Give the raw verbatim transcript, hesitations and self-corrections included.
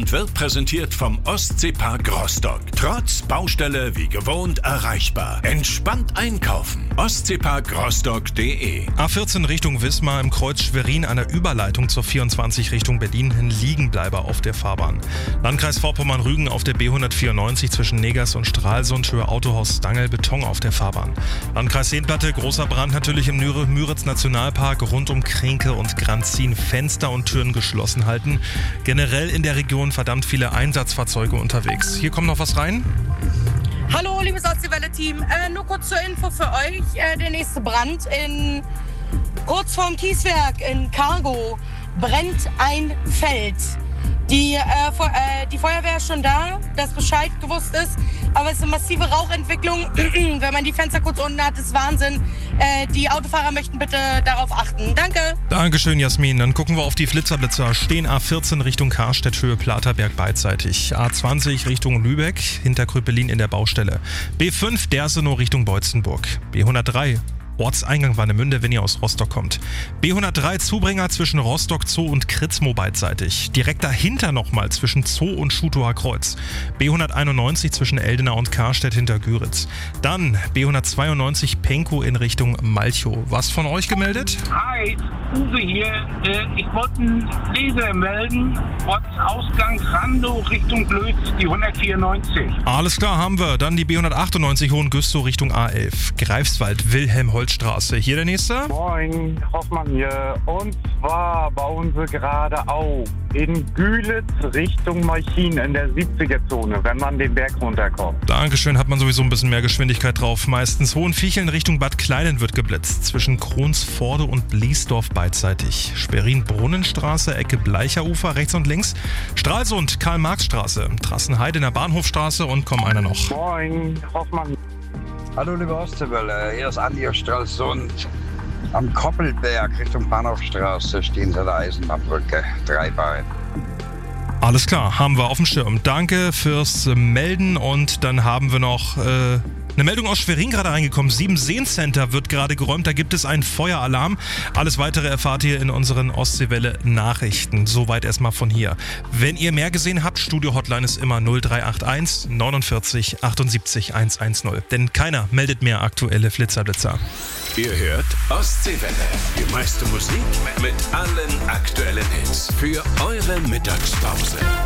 Feierabend wird präsentiert vom Ostseepark Rostock. Trotz Baustelle wie gewohnt erreichbar. Entspannt einkaufen. ostseepark rostock punkt de. A vierzehn Richtung Wismar im Kreuz Schwerin an der Überleitung zur vierundzwanzig Richtung Berlin ein Liegenbleiber auf der Fahrbahn. Landkreis Vorpommern-Rügen auf der B hundertvierundneunzig zwischen Negers und Stralsund, Höhe Autohaus Stangl, Beton auf der Fahrbahn. Landkreis Seenplatte, großer Brand natürlich im Müritz Nationalpark, rund um Kränke und Granzin, Fenster und Türen geschlossen halten. Generell in der Region verdammt viele Einsatzfahrzeuge unterwegs. Hier kommt noch was rein. Hallo, liebes Ostseewelle-Team. Äh, nur kurz zur Info für euch. Äh, der nächste Brand in kurz vorm Kieswerk in Cargo brennt ein Feld. Die, äh, Fe- äh, die Feuerwehr ist schon da, dass Bescheid gewusst ist, aber es ist eine massive Rauchentwicklung. Wenn man die Fenster kurz unten hat, ist Wahnsinn. Äh, die Autofahrer möchten bitte darauf achten. Danke. Dankeschön, Jasmin. Dann gucken wir auf die Flitzerblitzer. Stehen A vierzehn Richtung Karstedt, Höhe Platerberg beidseitig. A zwanzig Richtung Lübeck, hinter Kröpelin in der Baustelle. B fünf Dersenow Richtung Beutzenburg. B hundertdrei Ortseingang Warnemünde, wenn ihr aus Rostock kommt. B hundertdrei Zubringer zwischen Rostock Zoo und Kritzmo beidseitig. Direkt dahinter nochmal zwischen Zoo und Schutower Kreuz. B hunderteinundneunzig zwischen Eldena und Karstedt hinter Güritz. Dann B hundertzweiundneunzig Penkow in Richtung Malchow. Was von euch gemeldet? Hi, Uwe hier. Äh, ich wollte einen Leser melden. Ortsausgang Randow Richtung Blöz, die hundertvierundneunzig. Alles klar, haben wir. Dann die B hundertachtundneunzig Hohengüstrow Richtung A elf. Greifswald, Wilhelm-Holz-Straße. Hier der nächste. Moin, Hoffmann hier. Und zwar bauen sie gerade auf in Gülitz Richtung Malchin in der siebziger-Zone, wenn man den Berg runterkommt. Dankeschön, hat man sowieso ein bisschen mehr Geschwindigkeit drauf. Meistens Hohenviecheln Richtung Bad Kleinen wird geblitzt. Zwischen Kronsforde und Bliesdorf beidseitig. Schwerin-Brunnenstraße, Ecke Bleicherufer, rechts und links. Stralsund, Karl-Marx-Straße. Trassenheide in der Bahnhofstraße und komm einer noch. Moin, Hoffmann. Hallo liebe Ostseewelle, hier ist Andi aus Stralsund. Am Koppelberg Richtung Bahnhofstraße stehen sie der Eisenbahnbrücke, drei Beine. Alles klar, haben wir auf dem Schirm. Danke fürs Melden und dann haben wir noch äh, eine Meldung aus Schwerin gerade reingekommen. Siebenseen-Center wird gerade geräumt, da gibt es einen Feueralarm. Alles Weitere erfahrt ihr in unseren Ostseewelle-Nachrichten. Soweit erstmal von hier. Wenn ihr mehr gesehen habt, Studio-Hotline ist immer null drei acht eins neunundvierzig achtundsiebzig hundertzehn. Denn keiner meldet mehr aktuelle Flitzerblitzer. Ihr hört Ostseewelle. Die meiste Musik mit allen aktuellen Hits. Für eure Mittagspause.